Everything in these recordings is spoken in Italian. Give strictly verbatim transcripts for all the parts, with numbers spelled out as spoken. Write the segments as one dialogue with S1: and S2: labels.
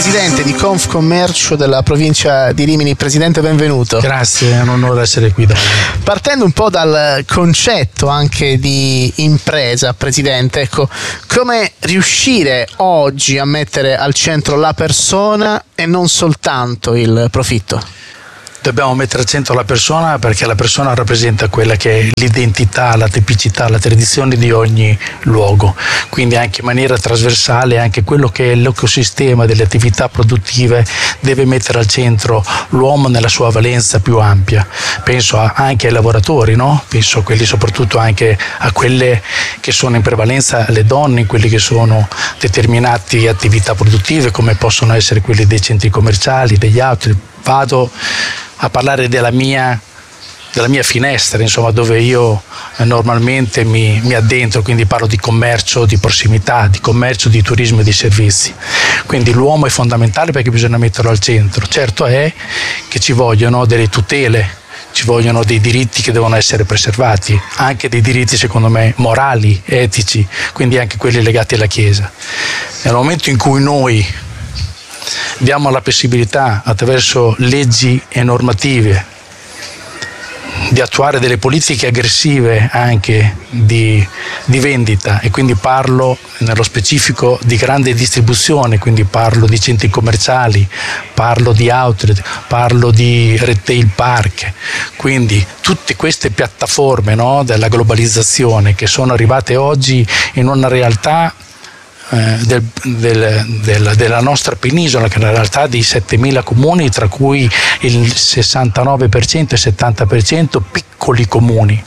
S1: presidente di Confcommercio della provincia di Rimini. Presidente, benvenuto.
S2: Grazie, è un onore essere qui da voi.
S1: Partendo un po' dal concetto anche di impresa, Presidente, ecco, come riuscire oggi a mettere al centro la persona e non soltanto il profitto?
S2: Dobbiamo mettere al centro la persona, perché la persona rappresenta quella che è l'identità, la tipicità, la tradizione di ogni luogo, quindi anche in maniera trasversale anche quello che è l'ecosistema delle attività produttive deve mettere al centro l'uomo nella sua valenza più ampia. Penso a, anche ai lavoratori, no? Penso a quelli, soprattutto anche a quelle che sono in prevalenza le donne, in quelli che sono determinate attività produttive come possono essere quelle dei centri commerciali, degli altri. Vado a parlare della mia, della mia finestra, insomma, dove io normalmente mi, mi addentro, quindi parlo di commercio di prossimità, di commercio di turismo e di servizi. Quindi l'uomo è fondamentale perché bisogna metterlo al centro. Certo è che ci vogliono delle tutele, ci vogliono dei diritti che devono essere preservati, anche dei diritti secondo me morali, etici, quindi anche quelli legati alla Chiesa. Nel momento in cui noi diamo la possibilità attraverso leggi e normative di attuare delle politiche aggressive anche di, di vendita, e quindi parlo nello specifico di grande distribuzione, quindi parlo di centri commerciali, parlo di outlet, parlo di retail park, quindi tutte queste piattaforme, no, della globalizzazione che sono arrivate oggi in una realtà Del, del, del, della nostra penisola, che è una realtà di settemila comuni, tra cui il sessantanove per cento e il settanta per cento piccoli comuni.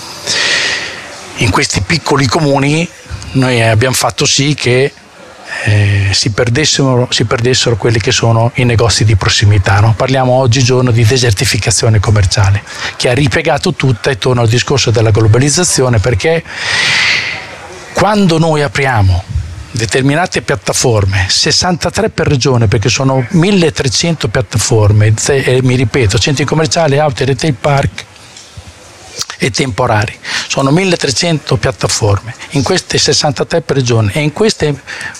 S2: In questi piccoli comuni noi abbiamo fatto sì che eh, si, perdessero, si perdessero quelli che sono i negozi di prossimità, no? Parliamo oggigiorno di desertificazione commerciale, che ha ripiegato tutta, e torno al discorso della globalizzazione, perché quando noi apriamo determinate piattaforme, sessantatré per regione, perché sono milletrecento piattaforme, e mi ripeto, centri commerciali, outlet, retail park e temporari, sono milletrecento piattaforme in queste sessantatré per regione, e in queste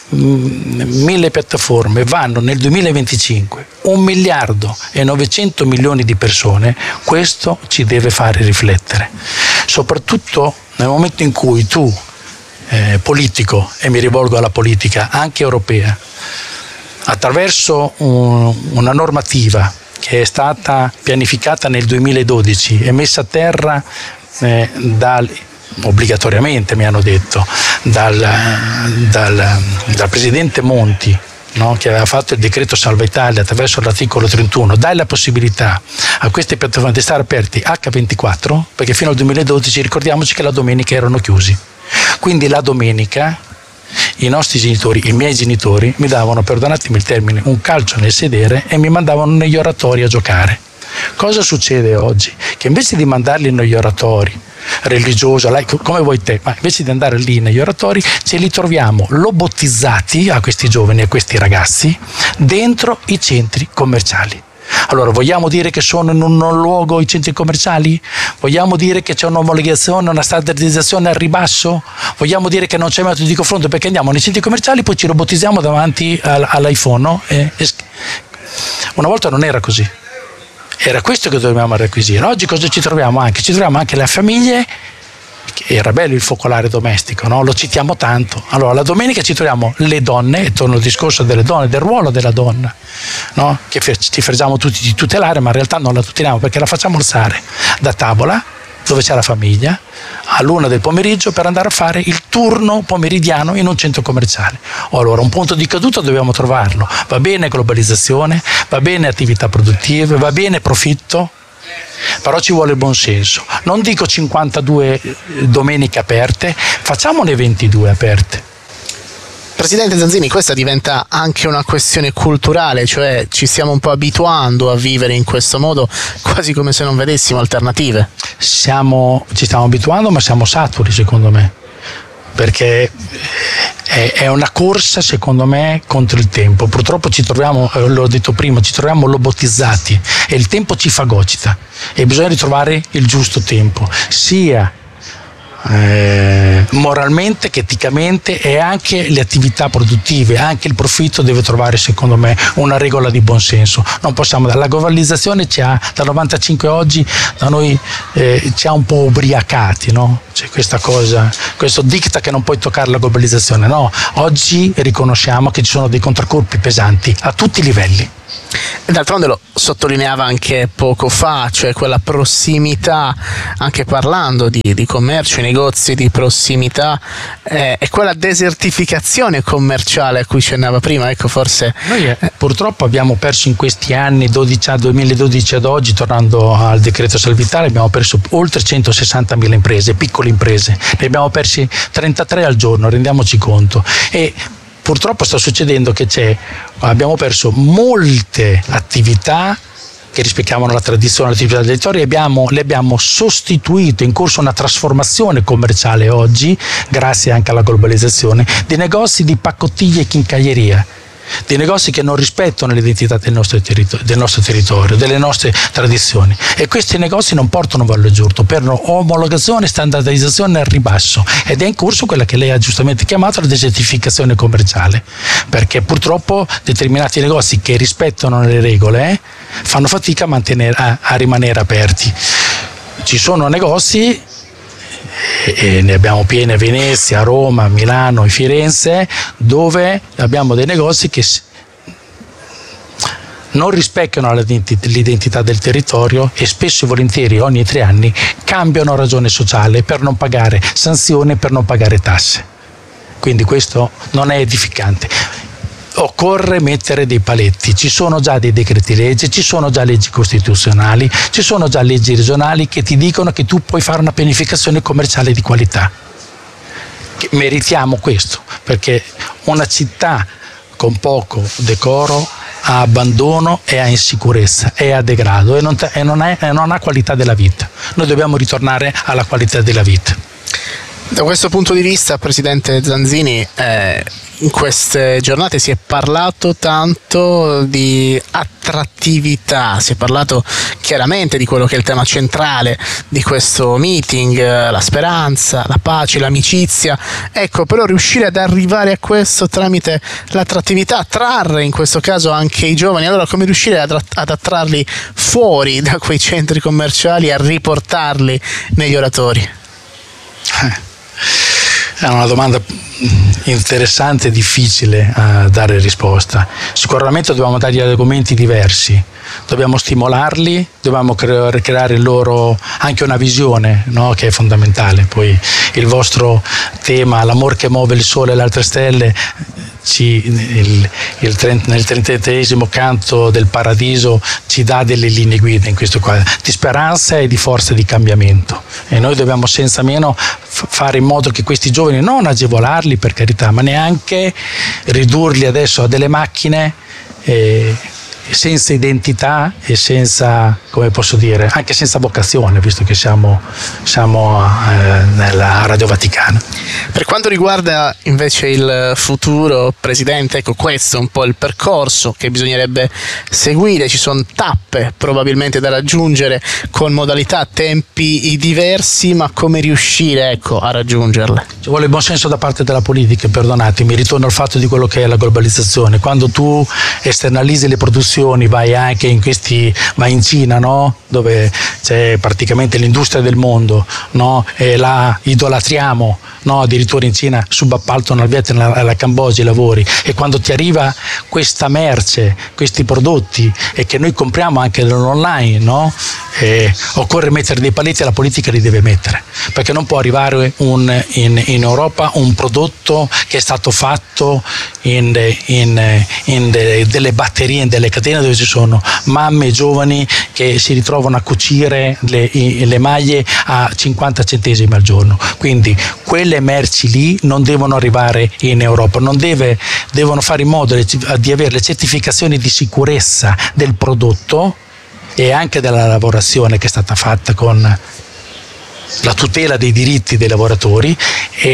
S2: mille piattaforme vanno nel duemilaventicinque un miliardo e novecento milioni di persone. Questo ci deve fare riflettere, soprattutto nel momento in cui tu Eh, politico, e mi rivolgo alla politica anche europea, attraverso un, una normativa che è stata pianificata nel duemiladodici e messa a terra eh, dal, obbligatoriamente, mi hanno detto, dal, dal, dal presidente Monti, no, che aveva fatto il decreto Salva Italia attraverso l'articolo trentuno, dai la possibilità a queste piattaforme di stare aperti acca ventiquattro, perché fino al duemiladodici ricordiamoci che la domenica erano chiusi. Quindi la domenica i nostri genitori, i miei genitori, mi davano, perdonatemi il termine, un calcio nel sedere e mi mandavano negli oratori a giocare. Cosa succede oggi? Che invece di mandarli negli oratori religiosi, come vuoi te, ma invece di andare lì negli oratori, ce li troviamo lobotizzati, a questi giovani, a questi ragazzi, dentro i centri commerciali. Allora, vogliamo dire che sono in un non luogo i centri commerciali? Vogliamo dire che c'è un'omologazione, una standardizzazione al ribasso? Vogliamo dire che non c'è metodo di confronto, perché andiamo nei centri commerciali, poi ci robotizziamo davanti all'iPhone, no? E, e, una volta non era così. Era questo che dovevamo requisire. Oggi cosa ci troviamo anche? Ci troviamo anche le famiglie. Era bello il focolare domestico, no? Lo citiamo tanto. Allora, la domenica ci troviamo le donne, e torno al discorso delle donne, del ruolo della donna, no? Che ci fregiamo tutti di tutelare, ma in realtà non la tuteliamo, perché la facciamo alzare da tavola, dove c'è la famiglia, all'una del pomeriggio, per andare a fare il turno pomeridiano in un centro commerciale. Allora, un punto di caduta dobbiamo trovarlo. Va bene globalizzazione, va bene attività produttive, va bene profitto, però ci vuole il buon senso. Non dico cinquantadue domeniche aperte, facciamone ventidue aperte.
S1: Presidente Zanzini, questa diventa anche una questione culturale, cioè ci stiamo un po' abituando a vivere in questo modo, quasi come se non vedessimo alternative.
S2: Siamo, ci stiamo abituando, ma siamo saturi, secondo me, perché è, è una corsa, secondo me, contro il tempo. Purtroppo ci troviamo, eh, l'ho detto prima, ci troviamo lobotizzati e il tempo ci fagocita, e bisogna ritrovare il giusto tempo, sia eh, moralmente, che eticamente, e anche le attività produttive, anche il profitto deve trovare, secondo me, una regola di buon senso. Non possiamo, la globalizzazione ci ha, dal novantacinque a oggi, da noi eh, ci ha un po' ubriacati, no? C'è questa cosa, questo dicta che non puoi toccare la globalizzazione, no? Oggi riconosciamo che ci sono dei contraccolpi pesanti a tutti i livelli.
S1: E d'altronde lo sottolineava anche poco fa, cioè quella prossimità, anche parlando di, di commercio, i negozi di prossimità, eh, e quella desertificazione commerciale a cui accennava prima, ecco forse...
S2: Noi eh, purtroppo abbiamo perso in questi anni, dodici, duemiladodici ad oggi, tornando al decreto Salvitare, abbiamo perso oltre centosessantamila imprese, piccole imprese, ne abbiamo persi trentatré al giorno, rendiamoci conto. E purtroppo sta succedendo che c'è, abbiamo perso molte attività che rispecchiavano la tradizione, l'attività del territorio, e abbiamo, le abbiamo sostituite, in corso una trasformazione commerciale oggi, grazie anche alla globalizzazione, di negozi di pacottiglia e chincaglieria, di negozi che non rispettano l'identità del nostro, territorio, del nostro territorio, delle nostre tradizioni, e questi negozi non portano valore aggiunto, perdono omologazione e standardizzazione al ribasso, ed è in corso quella che lei ha giustamente chiamato la desertificazione commerciale, perché purtroppo determinati negozi che rispettano le regole eh, fanno fatica a, mantenere, a, a rimanere aperti. Ci sono negozi, e ne abbiamo piene a Venezia, a Roma, a Milano e Firenze, dove abbiamo dei negozi che non rispecchiano l'identità del territorio e spesso e volentieri ogni tre anni cambiano ragione sociale per non pagare sanzioni, per non pagare tasse. Quindi questo non è edificante. Occorre mettere dei paletti, ci sono già dei decreti legge, ci sono già leggi costituzionali, ci sono già leggi regionali che ti dicono che tu puoi fare una pianificazione commerciale di qualità. Meritiamo questo, perché una città con poco decoro ha abbandono e ha insicurezza e ha degrado e non, e non, è, e non ha qualità della vita. Noi dobbiamo ritornare alla qualità della vita.
S1: Da questo punto di vista, Presidente Zanzini, eh, in queste giornate si è parlato tanto di attrattività, si è parlato chiaramente di quello che è il tema centrale di questo meeting, la speranza, la pace, l'amicizia. Ecco, però riuscire ad arrivare a questo tramite l'attrattività, attrarre in questo caso anche i giovani, allora come riuscire ad, ad attrarli fuori da quei centri commerciali e a riportarli negli oratori?
S2: Eh. È una domanda interessante e difficile a dare risposta. Sicuramente dobbiamo dargli argomenti diversi, dobbiamo stimolarli, dobbiamo cre- creare in loro anche una visione, no? Che è fondamentale. Poi il vostro tema, l'amor che muove il sole e le altre stelle, ci, il, il trent, nel trentesimo canto del Paradiso ci dà delle linee guida in questo quadro di speranza e di forza di cambiamento, e noi dobbiamo senza meno f- fare in modo che questi giovani, non agevolarli per carità, ma neanche ridurli adesso a delle macchine eh, senza identità e senza, come posso dire, anche senza vocazione, visto che siamo, siamo eh, nella Radio Vaticana.
S1: Per quanto riguarda invece il futuro, Presidente, ecco, questo è un po' il percorso che bisognerebbe seguire, ci sono tappe probabilmente da raggiungere con modalità, tempi diversi, ma come riuscire, ecco, a raggiungerle?
S2: Ci vuole buon senso da parte della politica, perdonatemi, ritorno al fatto di quello che è la globalizzazione. Quando tu esternalizzi le produzioni, vai anche in questi, vai in Cina, no? Dove c'è praticamente l'industria del mondo, no? E la idolatriamo, no? Addirittura in Cina subappaltano al Vietnam e alla Cambogia i lavori, e quando ti arriva questa merce, questi prodotti, e che noi compriamo anche online, no? E occorre mettere dei paletti, e la politica li deve mettere, perché non può arrivare un, in, in Europa un prodotto che è stato fatto in, in, in de, delle batterie, in delle catene dove ci sono mamme giovani che si ritrovano a cucire le, le maglie a cinquanta centesimi al giorno. Quindi quelle merci lì non devono arrivare in Europa, non deve, devono fare in modo di avere le certificazioni di sicurezza del prodotto e anche della lavorazione che è stata fatta con la tutela dei diritti dei lavoratori, e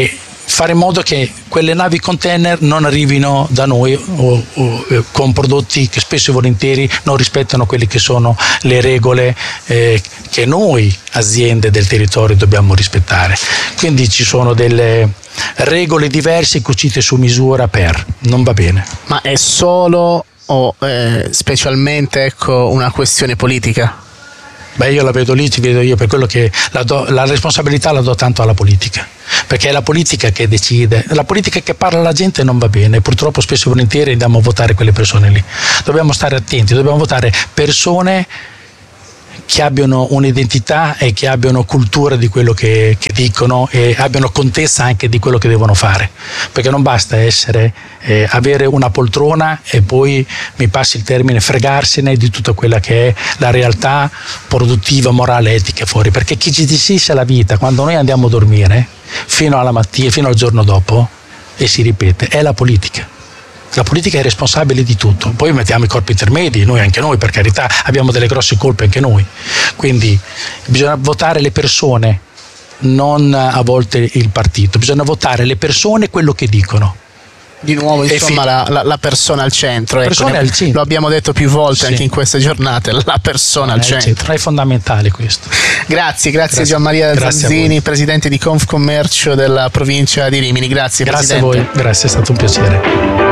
S2: fare in modo che quelle navi container non arrivino da noi o, o, eh, con prodotti che spesso e volentieri non rispettano quelle che sono le regole eh, che noi aziende del territorio dobbiamo rispettare. Quindi ci sono delle regole diverse cucite su misura per, non va bene.
S1: Ma è solo o eh, specialmente ecco, una questione politica?
S2: Beh, io la vedo lì, ti vedo io, per quello che la, do, la responsabilità la do tanto alla politica, perché è la politica che decide, la politica che parla alla gente non va bene, purtroppo spesso e volentieri andiamo a votare quelle persone lì. Dobbiamo stare attenti, dobbiamo votare persone che abbiano un'identità e che abbiano cultura di quello che, che dicono e abbiano contezza anche di quello che devono fare, perché non basta essere eh, avere una poltrona e poi, mi passi il termine, fregarsene di tutta quella che è la realtà produttiva, morale, etica fuori, perché chi ci gestisce la vita quando noi andiamo a dormire fino alla mattina, fino al giorno dopo, e si ripete, è la politica. La politica è responsabile di tutto, poi mettiamo i corpi intermedi, noi anche noi, per carità, abbiamo delle grosse colpe anche noi, quindi bisogna votare le persone, non a volte il partito, bisogna votare le persone quello che dicono.
S1: Di nuovo insomma fi- la, la, la persona al centro,
S2: la
S1: ecco,
S2: persona al centro.
S1: Lo abbiamo detto più volte sì. Anche in queste giornate, la persona al centro. centro
S2: è fondamentale questo.
S1: Grazie, grazie, grazie. Gianmaria grazie Zanzini, presidente di Confcommercio della provincia di Rimini, grazie,
S2: grazie
S1: Presidente.
S2: a voi, grazie, è stato un piacere.